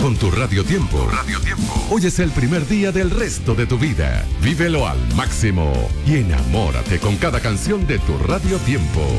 con tu Radio Tiempo. Hoy es el primer día del resto de tu vida. Vívelo al máximo y enamórate con cada canción de tu Radio Tiempo.